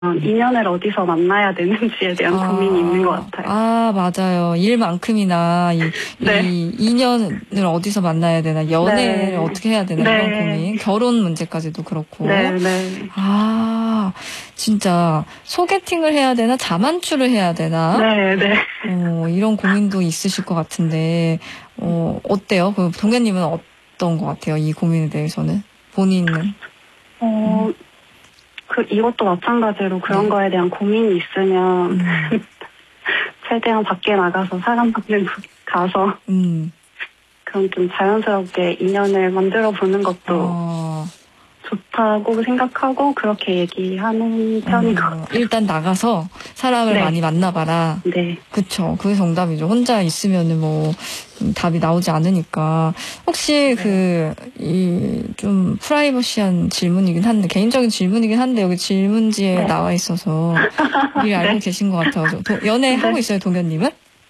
인연을 어디서 만나야 되는지에 대한 고민이 있는 것 같아요. 아, 맞아요. 일만큼이나 네. 이 인연을 어디서 만나야 되나, 연애를 네. 어떻게 해야 되나, 네. 이런 고민. 결혼 문제까지도 그렇고. 네. 아, 진짜 소개팅을 해야 되나, 자만추를 해야 되나? 네. 이런 고민도 있으실 것 같은데, 어때요? 그 동현님은 어떤 것 같아요? 이 고민에 대해서는? 본인은? 이것도 마찬가지로 그런 네. 거에 대한 고민이 있으면, 최대한 밖에 나가서 사람 만나고 가서, 그럼 좀 자연스럽게 인연을 만들어 보는 것도 좋다고 생각하고, 그렇게 얘기하는 편이거든요. 일단 나가서 사람을 네. 많이 만나봐라. 네. 그쵸. 그게 정답이죠. 혼자 있으면은 답이 나오지 않으니까. 혹시 좀 프라이버시한 질문이긴 한데, 개인적인 질문이긴 한데, 여기 질문지에 네. 나와 있어서 미리 알고 네. 계신 것 같아요. 연애하고 있어요, 동현님은?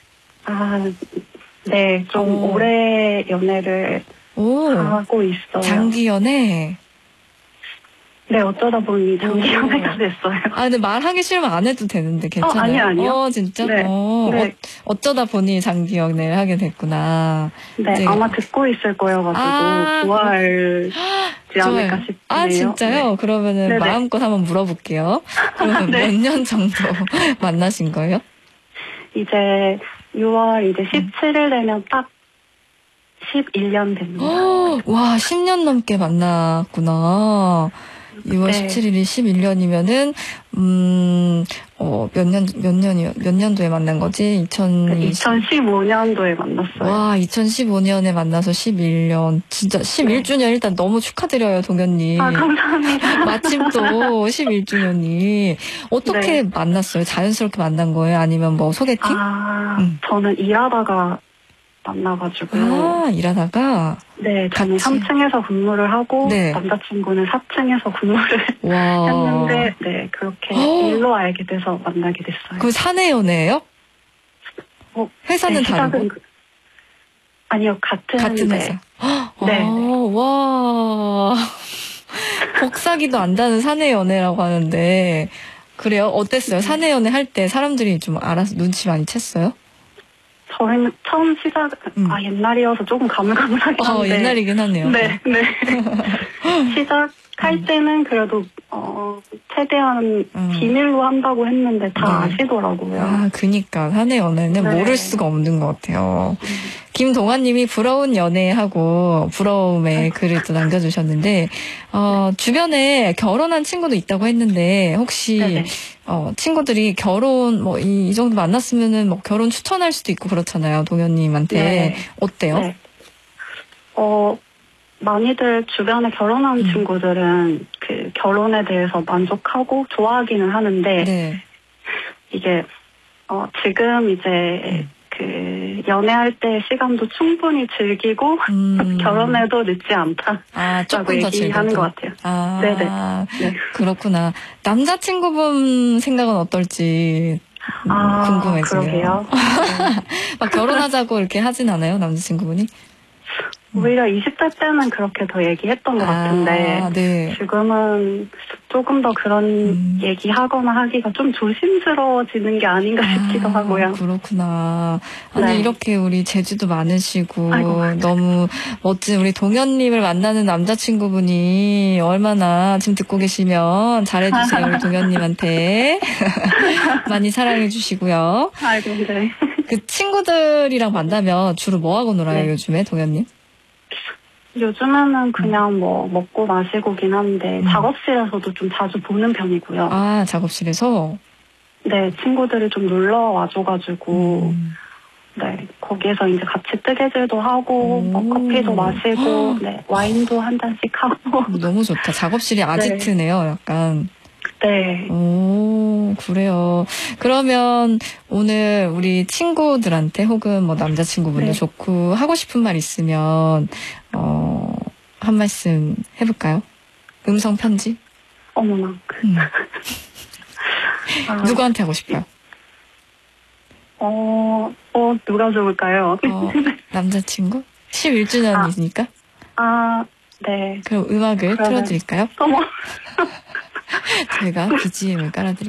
네. 좀 오래 연애를 하고 있어요. 장기 연애? 네, 어쩌다 보니 장기 연애가 됐어요. 근데 말하기 싫으면 안 해도 되는데 괜찮아요? 아니요. 진짜? 네. 네. 어쩌다 보니 장기 연애를 하게 됐구나. 네, 아마 듣고 있을 거여가지고 좋아할지 않을까 싶네요. 진짜요? 네. 그러면은 네네. 마음껏 한번 물어볼게요. 그러면 네. 몇 년 정도 만나신 거예요? 이제 6월 이제 17일 되면 딱 11년 됩니다. 와, 10년 넘게 만났구나. 6월 네. 17일이 11년이면은, 몇 년도에 만난 거지? 2015년도에 만났어요. 와, 2015년에 만나서 11년. 진짜 11주년 일단 너무 축하드려요, 동현님. 감사합니다. 마침 또 11주년이. 어떻게 만났어요? 자연스럽게 만난 거예요? 아니면 소개팅? 저는 일하다가 만나가지고. 일하다가? 네, 저는 3층에서 근무를 하고, 네. 남자친구는 4층에서 근무를 했는데, 네, 그렇게 일로 알게 돼서 만나게 됐어요. 그 사내 연애예요? 회사는 네, 다르고? 아니요, 같은 회사. 네. 와. 복사기도 안다는 사내 연애라고 하는데, 그래요? 어땠어요? 사내 연애 할 때 사람들이 좀 알아서 눈치 많이 챘어요? 저희는 처음 옛날이어서 조금 가물가물하긴 한데. 옛날이긴 하네요. 네. 시작할 때는 그래도, 최대한 비밀로 한다고 했는데 다 아시더라고요. 그니까. 사내 연애는 모를 수가 없는 것 같아요. 김동환님이 부러운 연애하고 부러움의 글을 또 남겨주셨는데, 주변에 결혼한 친구도 있다고 했는데, 혹시, 친구들이 결혼, 이 정도 만났으면은 결혼 추천할 수도 있고 그렇잖아요, 동현님한테. 네. 어때요? 네. 많이들 주변에 결혼한 친구들은 그 결혼에 대해서 만족하고 좋아하기는 하는데, 이게, 지금 이제, 연애할 때 시간도 충분히 즐기고, 결혼해도 늦지 않다. 조금 더 얘기하는 것 같아요. 네네. 네. 그렇구나. 남자친구분 생각은 어떨지 궁금해지네요. 그러게요. 막 결혼하자고 이렇게 하진 않아요, 남자친구분이? 오히려 20대 때는 그렇게 더 얘기했던 것 같은데, 네. 지금은 조금 더 그런 얘기하거나 하기가 좀 조심스러워지는 게 아닌가 싶기도 하고요. 그렇구나. 아니, 네. 이렇게 우리 재주도 많으시고, 너무 멋진 우리 동현님을 만나는 남자친구분이 얼마나 지금 듣고 계시면 잘해주세요, 우리 동현님한테. 많이 사랑해주시고요. 네. 그 친구들이랑 만나면 주로 뭐하고 놀아요, 요즘에, 동현님? 요즘에는 그냥 먹고 마시고긴 한데, 작업실에서도 좀 자주 보는 편이고요. 작업실에서? 네, 친구들이 좀 놀러 와줘가지고, 네, 거기에서 이제 같이 뜨개질도 하고, 커피도 마시고, 네, 와인도 한 잔씩 하고. 너무 좋다. 작업실이 아지트네요, 약간. 네. 그래요. 그러면 오늘 우리 친구들한테 혹은 남자친구분도 좋고 하고 싶은 말 있으면, 한 말씀 해볼까요? 음성 편지? 어머나. 누구한테 하고 싶어요? 누가 좋을까요? 남자친구? 11주년이니까? 네. 그럼 음악을 틀어드릴까요? 어머. 저희가 BGM을 깔아드릴게요.